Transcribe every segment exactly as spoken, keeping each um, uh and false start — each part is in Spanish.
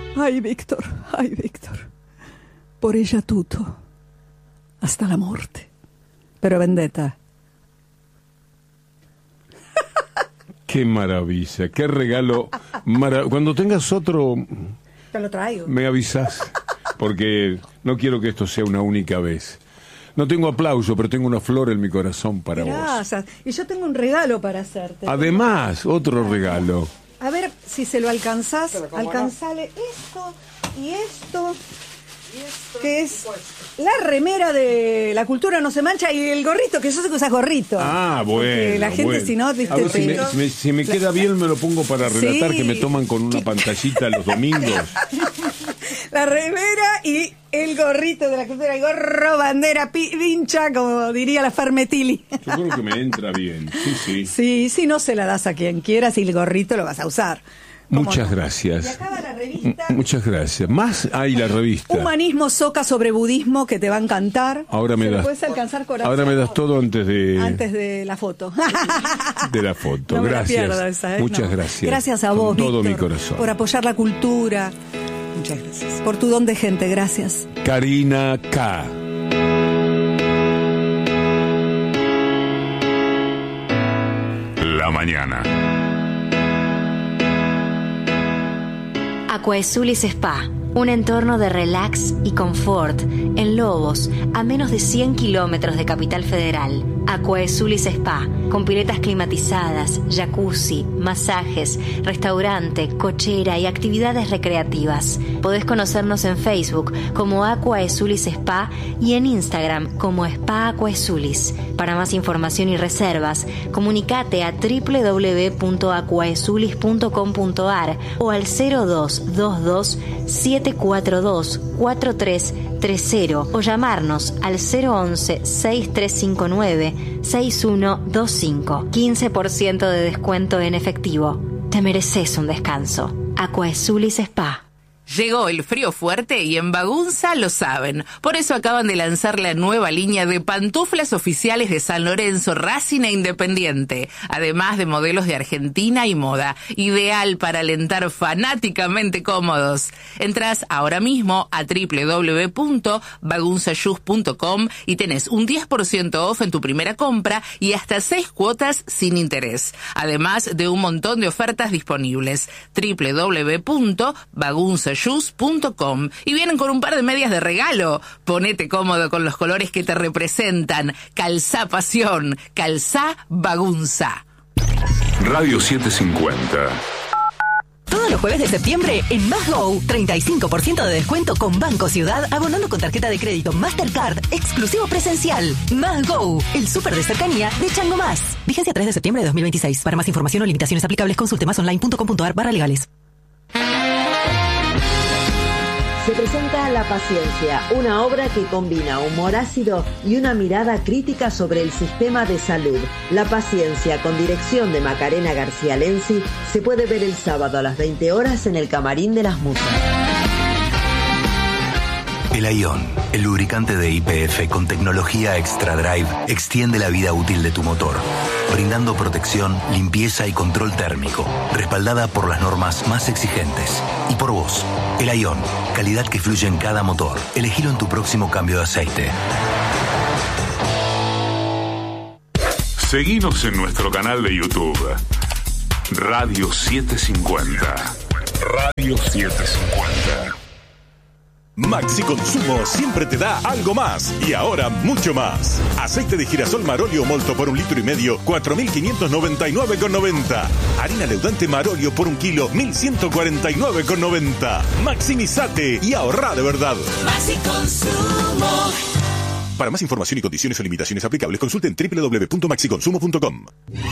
Ay, Víctor, ay, Víctor. Por ella tutto. Hasta la muerte. Pero vendetta. Qué maravilla, qué regalo. Mara... Cuando tengas otro... Te lo traigo. Me avisas, porque no quiero que esto sea una única vez. No tengo aplauso, pero tengo una flor en mi corazón para Gracias. vos. Y yo tengo un regalo para hacerte. Además, otro regalo. A ver si se lo alcanzás. Alcanzale esto y esto. Que es la remera de La Cultura No Se Mancha y el gorrito, que yo sé que usas gorrito. Ah, bueno. Porque la gente, bueno. si no, viste, a ver, te... si, me, si, me, si me queda bien, me lo pongo para relatar, sí. Que me toman con una pantallita los domingos. La remera y el gorrito de La Cultura, el gorro, bandera, pincha, como diría la Farmetili. Yo creo que me entra bien, sí, sí. Sí, si no se la das a quien quieras y el gorrito lo vas a usar. Muchas no? gracias. Y acaba la revista. Muchas gracias. Más hay la revista. Humanismo Soca sobre budismo, que te va a encantar. Ahora me das. Puedes alcanzar corazón. Ahora me das todo antes de. Antes de la foto. De la foto. No me gracias. la pierdo esa, ¿eh? Muchas no. gracias. Gracias a vos, Con todo Víctor, mi corazón. por apoyar la cultura. Muchas gracias. Por tu don de gente, gracias. Karina K. La mañana. Aquaesulis Spa, un entorno de relax y confort en Lobos, a menos de cien kilómetros de Capital Federal. Aquaesulis Spa, con piletas climatizadas, jacuzzi, masajes, restaurante, cochera y actividades recreativas. Podés conocernos en Facebook como Aquaesulis Spa y en Instagram como Spa Aquaesulis. Para más información y reservas, comunicate a doble u doble u doble u punto aquaesulis punto com punto a r o al cero dos dos dos siete cuatro dos cuatro tres tres cero o llamarnos al cero once seis tres cinco nueve seis uno dos cinco. quince por ciento de descuento en efectivo. Te mereces un descanso. Aquaesulis Spa. Llegó el frío fuerte y en Bagunza lo saben. Por eso acaban de lanzar la nueva línea de pantuflas oficiales de San Lorenzo, Racing e Independiente. Además de modelos de Argentina y moda. Ideal para alentar fanáticamente cómodos. Entrás ahora mismo a doble u doble u doble u punto bagunza shoes punto com y tenés un diez por ciento off en tu primera compra y hasta seis cuotas sin interés. Además de un montón de ofertas disponibles. doble u doble u doble u punto bagunza shoes punto com y vienen con un par de medias de regalo. Ponete cómodo con los colores que te representan. Calzá pasión, calzá bagunza. Radio setecientos cincuenta. Todos los jueves de septiembre en Más Go, treinta y cinco por ciento de descuento con Banco Ciudad, abonando con tarjeta de crédito Mastercard, exclusivo presencial. Más Go, el súper de cercanía de Chango Más. Vigencia tres de septiembre de dos mil veintiséis. Para más información o limitaciones aplicables, consulte masonline punto com punto a r barra legales. Se presenta La Paciencia, una obra que combina humor ácido y una mirada crítica sobre el sistema de salud. La Paciencia, con dirección de Macarena García Lenzi, se puede ver el sábado a las veinte horas en el Camarín de las Musas. El Aion, el lubricante de Y P F con tecnología Extra Drive, extiende la vida útil de tu motor, brindando protección, limpieza y control térmico, respaldada por las normas más exigentes. Y por vos, el Aion, calidad que fluye en cada motor. Elegilo en tu próximo cambio de aceite. Seguinos en nuestro canal de YouTube, Radio setecientos cincuenta. Radio setecientos cincuenta. Maxi Consumo siempre te da algo más y ahora mucho más. Aceite de girasol Marolio Molto por un litro y medio, cuatro mil quinientos noventa y nueve con noventa. Harina leudante Marolio por un kilo, mil ciento cuarenta y nueve con noventa. Maximizate y ahorra de verdad. Maxi Consumo. Para más información y condiciones o limitaciones aplicables, consulten doble u doble u doble u punto maxi consumo punto com.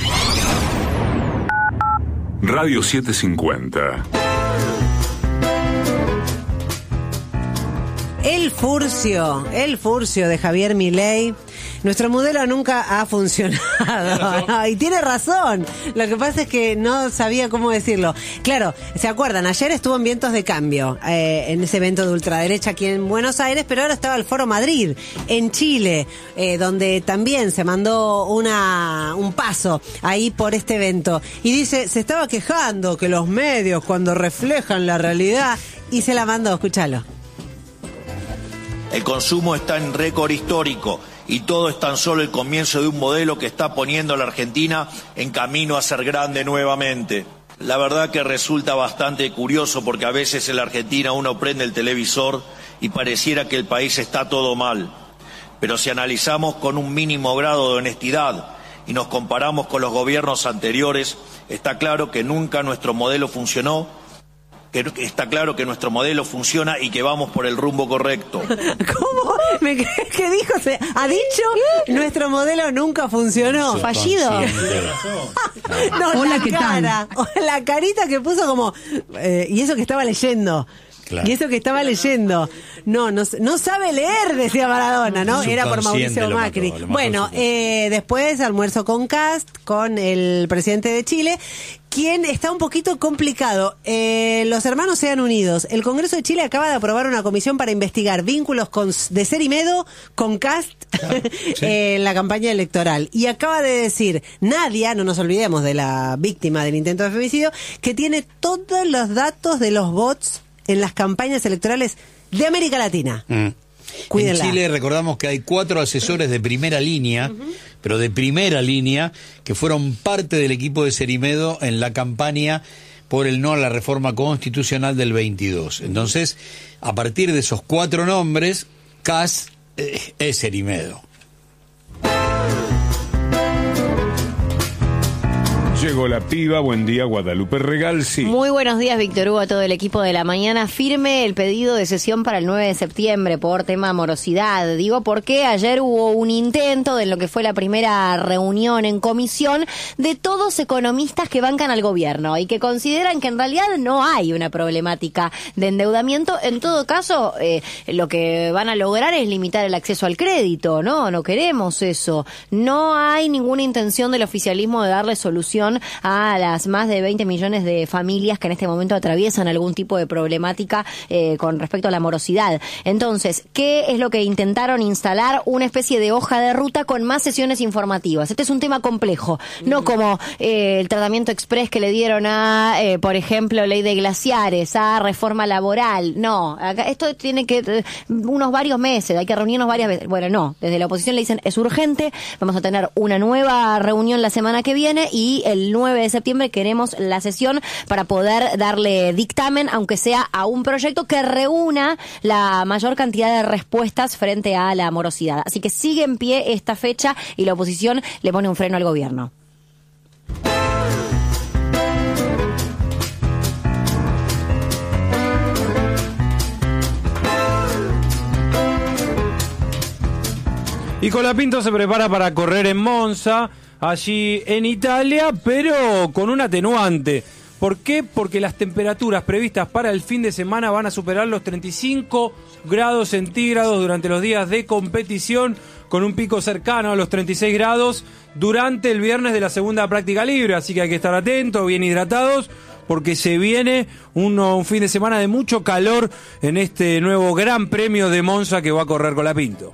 Radio setecientos cincuenta. El Furcio, el Furcio de Javier Milei. Nuestro modelo nunca ha funcionado. No, y tiene razón. Lo que pasa es que no sabía cómo decirlo. Claro, ¿se acuerdan? Ayer estuvo en Vientos de Cambio, eh, en ese evento de ultraderecha aquí en Buenos Aires, pero ahora estaba el Foro Madrid, en Chile, eh, donde también se mandó una un paso ahí por este evento. Y dice, se estaba quejando que los medios, cuando reflejan la realidad, y se la mandó, escúchalo. El consumo está en récord histórico y todo es tan solo el comienzo de un modelo que está poniendo a la Argentina en camino a ser grande nuevamente. La verdad que resulta bastante curioso porque a veces en la Argentina uno prende el televisor y pareciera que el país está todo mal. Pero si analizamos con un mínimo grado de honestidad y nos comparamos con los gobiernos anteriores, está claro que nunca nuestro modelo funcionó, que está claro que nuestro modelo funciona y que vamos por el rumbo correcto. ¿Cómo? ¿Me crees que dijo? ¿Ha dicho? Nuestro modelo nunca funcionó. Fallido. No, Hola, la ¿qué cara. La carita que puso como... Eh, y eso que estaba leyendo. Claro. Y eso que estaba leyendo. No, no, no sabe leer, decía Maradona, ¿no? Era por Mauricio Macri. Mató, bueno, eh, después almuerzo con Cast, con el presidente de Chile, quien está un poquito complicado. Eh, los hermanos se han unidos. El Congreso de Chile acaba de aprobar una comisión para investigar vínculos con, de Cerimedo con Cast claro, sí. eh, en la campaña electoral. Y acaba de decir Nadia, no nos olvidemos de la víctima del intento de femicidio, que tiene todos los datos de los bots en las campañas electorales de América Latina. Mm. Cuídenla. En Chile recordamos que hay cuatro asesores de primera línea, uh-huh. pero de primera línea, que fueron parte del equipo de Cerimedo en la campaña por el no a la reforma constitucional del veintidós. Entonces, a partir de esos cuatro nombres, Cas eh, es Cerimedo. Llegó la piba, buen día, Guadalupe Regalsi. Muy buenos días, Víctor Hugo, a todo el equipo de La Mañana. Firme el pedido de sesión para el nueve de septiembre por tema morosidad. Digo porque ayer hubo un intento de lo que fue la primera reunión en comisión de todos economistas que bancan al gobierno y que consideran que en realidad no hay una problemática de endeudamiento. En todo caso, eh, lo que van a lograr es limitar el acceso al crédito, ¿no? No queremos eso. No hay ninguna intención del oficialismo de darle solución a las más de veinte millones de familias que en este momento atraviesan algún tipo de problemática eh, con respecto a la morosidad. Entonces, ¿qué es lo que intentaron instalar? Una especie de hoja de ruta con más sesiones informativas. Este es un tema complejo, no como eh, el tratamiento express que le dieron a, eh, por ejemplo, ley de glaciares, a reforma laboral. No, acá, esto tiene que eh, unos varios meses, hay que reunirnos varias veces. Bueno, no, desde la oposición le dicen es urgente, vamos a tener una nueva reunión la semana que viene y el El nueve de septiembre queremos la sesión para poder darle dictamen, aunque sea a un proyecto que reúna la mayor cantidad de respuestas frente a la morosidad. Así que sigue en pie esta fecha y la oposición le pone un freno al gobierno. Y Colapinto se prepara para correr en Monza, allí en Italia, pero con un atenuante. ¿Por qué? Porque las temperaturas previstas para el fin de semana van a superar los treinta y cinco grados centígrados durante los días de competición, con un pico cercano a los treinta y seis grados durante el viernes de la segunda práctica libre. Así que hay que estar atentos, bien hidratados, porque se viene uno, un fin de semana de mucho calor en este nuevo Gran Premio de Monza que va a correr Colapinto.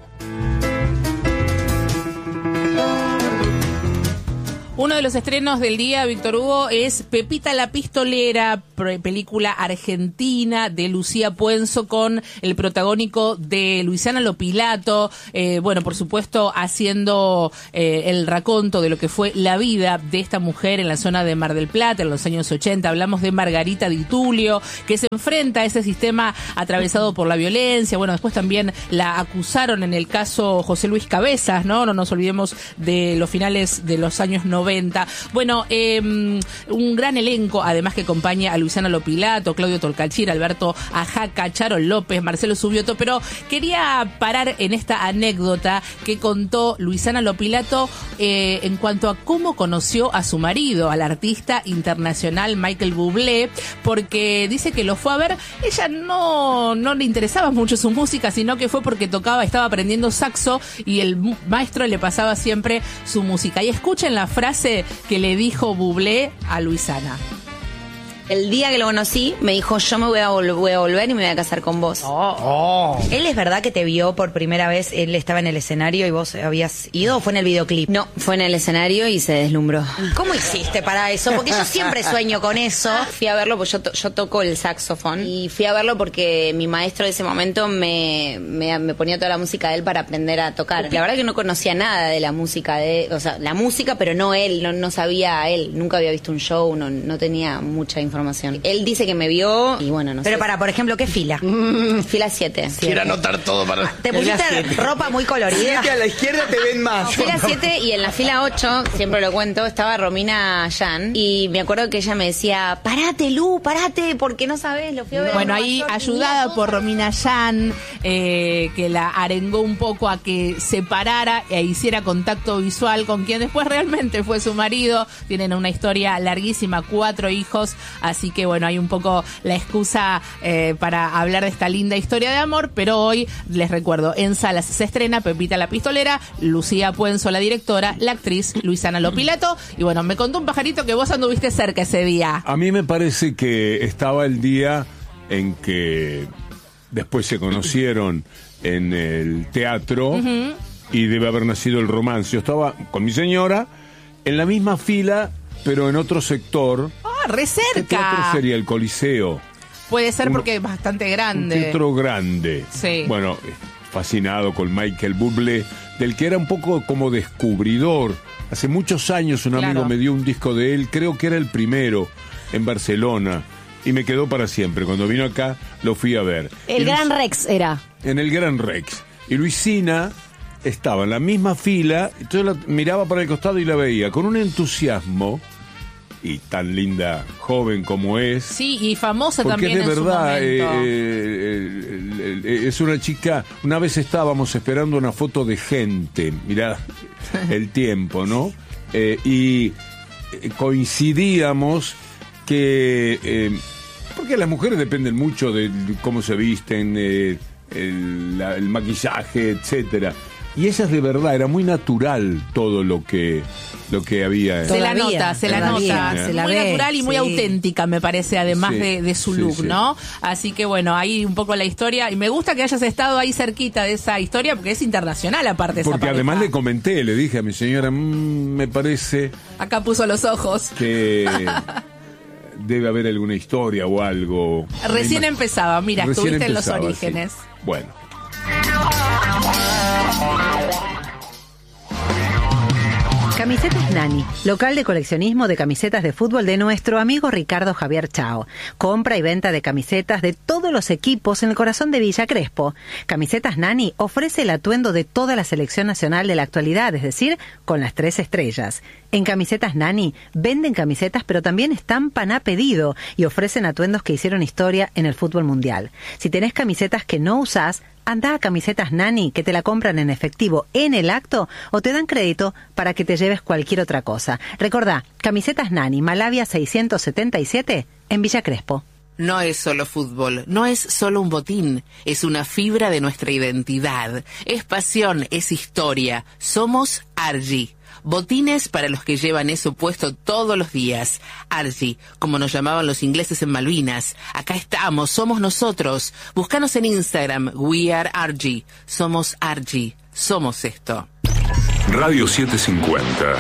Uno de los estrenos del día, Víctor Hugo, es Pepita la Pistolera, película argentina de Lucía Puenzo con el protagónico de Luisana Lopilato, eh, bueno, por supuesto, haciendo eh, el raconto de lo que fue la vida de esta mujer en la zona de Mar del Plata en los años ochenta. Hablamos de Margarita Di Tulio, que se enfrenta a ese sistema atravesado por la violencia. Bueno, después también la acusaron en el caso José Luis Cabezas, ¿no? No nos olvidemos de los finales de los años noventa. Bueno, eh, un gran elenco, además que acompaña a Luisana Lopilato, Claudio Tolcachir, Alberto Ajaca, Charo López, Marcelo Subioto, pero quería parar en esta anécdota que contó Luisana Lopilato eh, en cuanto a cómo conoció a su marido, al artista internacional Michael Bublé, porque dice que lo fue a ver, ella no, no le interesaba mucho su música, sino que fue porque tocaba, estaba aprendiendo saxo y el maestro le pasaba siempre su música. Y escuchen la frase que le dijo Bublé a Luisana. El día que lo conocí, me dijo, yo me voy a, vol- voy a volver y me voy a casar con vos. Oh. ¿Él es verdad que te vio por primera vez, él estaba en el escenario y vos habías ido o fue en el videoclip? No, fue en el escenario y se deslumbró. ¿Cómo hiciste para eso? Porque yo siempre sueño con eso. Fui a verlo, pues yo, to- yo toco el saxofón. Y fui a verlo porque mi maestro de ese momento me, me, me ponía toda la música de él para aprender a tocar. La verdad que no conocía nada de la música de, o sea, la música, pero no él, no, no sabía a él. Nunca había visto un show, no, no tenía mucha información. Él dice que me vio y bueno, no Pero sé. para, por ejemplo, ¿qué fila? Fila siete. Quiero anotar todo para... ¿Te pusiste ropa muy colorida? Siete a la izquierda te ven más. Fila siete y en la fila ocho, siempre lo cuento, estaba Romina Yan y me acuerdo que ella me decía, parate Lu, parate, porque no sabes, lo fui a ver. Bueno, ahí ayudada por Romina Yan, eh, que la arengó un poco a que se parara e hiciera contacto visual con quien después realmente fue su marido. Tienen una historia larguísima, cuatro hijos, así que bueno, hay un poco la excusa eh, para hablar de esta linda historia de amor, pero hoy les recuerdo, en salas se estrena Pepita la Pistolera, Lucía Puenzo la directora, la actriz Luisana Lopilato, y bueno, me contó un pajarito que vos anduviste cerca ese día. A mí me parece que estaba el día en que después se conocieron en el teatro Uh-huh. y debe haber nacido el romance. Yo estaba con mi señora en la misma fila, pero en otro sector. Ah, re ¿Qué teatro cerca. sería? El Coliseo. Puede ser Un- porque es bastante Un grande. teatro grande. Sí. Bueno, fascinado con Michael Bublé, del que era un poco como descubridor. Hace muchos años un amigo Claro. me dio un disco de él, creo que era el primero, en Barcelona, y me quedó para siempre. Cuando vino acá, lo fui a ver. El Y Gran Luis- Rex era. En el Gran Rex. Y Luisina estaba en la misma fila, entonces la miraba para el costado y la veía con un entusiasmo, y tan linda, joven como es. Sí, y famosa Porque también es de en verdad, su eh, momento. eh, eh, eh, es una chica. Una vez estábamos esperando una foto de gente, mirá el tiempo, ¿no? Eh, y eh, coincidíamos que. eh, porque las mujeres dependen mucho de cómo se visten, eh, el, la- el maquillaje, etcétera. Y ella es de verdad, era muy natural todo lo que lo que había. Se la Todavía, nota, se la todavía, nota. se la muy ve, natural y muy sí. auténtica, me parece, además Sí, de, de su sí, look, sí. ¿no? Así que bueno, ahí un poco la historia. Y me gusta que hayas estado ahí cerquita de esa historia, porque es internacional aparte esa Porque pareja. además le comenté, le dije a mi señora, "Mm, me parece Acá puso los ojos. que debe haber alguna historia o algo". Recién Me ima- empezaba, mira, Recién estuviste en los empezaba, orígenes. sí. Bueno. Camisetas Nani, local de coleccionismo de camisetas de fútbol de nuestro amigo Ricardo Javier Chao. Compra y venta de camisetas de todos los equipos en el corazón de Villa Crespo. Camisetas Nani ofrece el atuendo de toda la selección nacional de la actualidad, es decir, con las tres estrellas. En Camisetas Nani venden camisetas, pero también estampan a pedido y ofrecen atuendos que hicieron historia en el fútbol mundial. Si tenés camisetas que no usás, anda a Camisetas Nani, que te la compran en efectivo en el acto o te dan crédito para que te lleves cualquier otra cosa. Recordá, Camisetas Nani, Malavia seiscientos setenta y siete, en Villa Crespo. No es solo fútbol, no es solo un botín, es una fibra de nuestra identidad. Es pasión, es historia. Somos Argy. Botines para los que llevan eso puesto todos los días. Argy, como nos llamaban los ingleses en Malvinas. Acá estamos, somos nosotros. Búscanos en Instagram, We Are Argy. Somos Argy, somos esto. Radio setecientos cincuenta.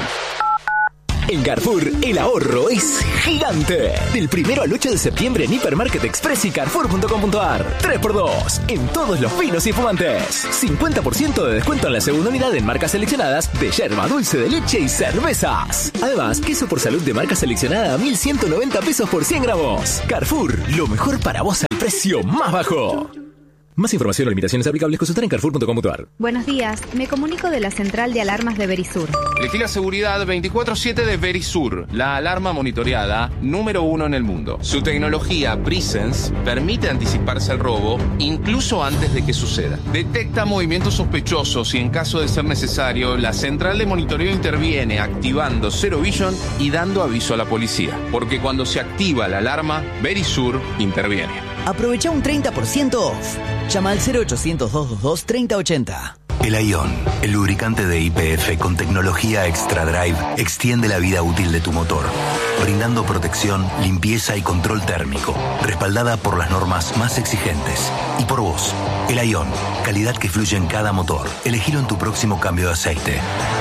En Carrefour, el ahorro es gigante. Del primero al ocho de septiembre en Hipermarket Express y Carrefour punto com punto ar. tres por dos en todos los vinos y fumantes. cincuenta por ciento de descuento en la segunda unidad en marcas seleccionadas de yerba, dulce de leche y cervezas. Además, queso por salud de marca seleccionada a mil ciento noventa pesos por cien gramos. Carrefour, lo mejor para vos al precio más bajo. Más información o limitaciones aplicables consultar en Carrefour punto com punto ar. Buenos días, me comunico de la central de alarmas de Verisur. Elegí la seguridad veinticuatro siete de Verisur, la alarma monitoreada número uno en el mundo. Su tecnología Presence permite anticiparse al robo incluso antes de que suceda. Detecta movimientos sospechosos y en caso de ser necesario, la central de monitoreo interviene activando Zero Vision y dando aviso a la policía. Porque cuando se activa la alarma, Verisur interviene. Aprovecha un treinta por ciento off. Llama al cero ochocientos, doscientos veintidós, treinta ochenta. El Ion, el lubricante de Y P F con tecnología Extra Drive, extiende la vida útil de tu motor, brindando protección, limpieza y control térmico, respaldada por las normas más exigentes. Y por vos, el Ion, calidad que fluye en cada motor. Elegilo en tu próximo cambio de aceite.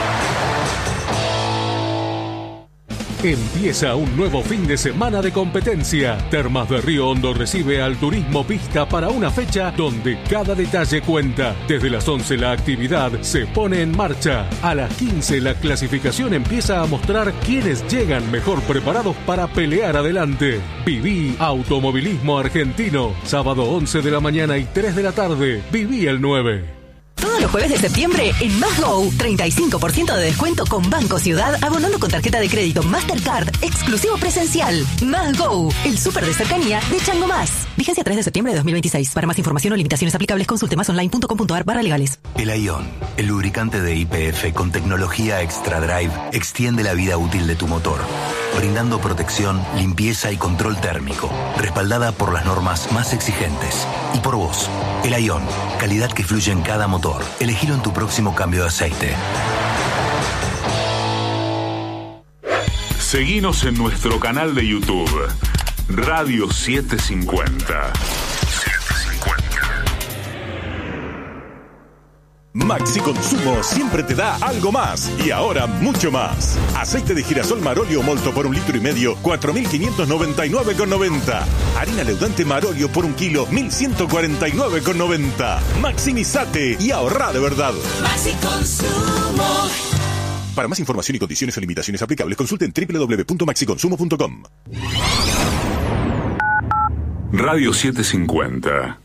Empieza un nuevo fin de semana de competencia. Termas de Río Hondo recibe al Turismo Pista para una fecha donde cada detalle cuenta. Desde las once la actividad se pone en marcha. A las quince la clasificación empieza a mostrar quiénes llegan mejor preparados para pelear adelante. Viví Automovilismo Argentino. Sábado once de la mañana y tres de la tarde. Viví el nueve. Todos los jueves de septiembre en Más Go, treinta y cinco por ciento de descuento con Banco Ciudad, abonando con tarjeta de crédito Mastercard, exclusivo presencial. Más Go, el súper de cercanía de Chango Más. Vigencia tres de septiembre de dos mil veintiséis. Para más información o limitaciones aplicables, consulte masonline.com.ar barra legales. El Ion, el lubricante de Y P F con tecnología Extra Drive, extiende la vida útil de tu motor, brindando protección, limpieza y control térmico, respaldada por las normas más exigentes. Y por vos, el Ion, calidad que fluye en cada motor. Elegilo en tu próximo cambio de aceite. Seguinos en nuestro canal de YouTube, Radio setecientos cincuenta. Maxi Consumo siempre te da algo más y ahora mucho más. Aceite de girasol Marolio Molto por un litro y medio, cuatro mil quinientos noventa y nueve con noventa. Harina leudante Marolio por un kilo, mil ciento cuarenta y nueve con noventa. Maximizate y ahorra de verdad. Maxi Consumo. Para más información y condiciones o limitaciones aplicables, consulten doble u doble u doble u punto maxi consumo punto com. Radio setecientos cincuenta.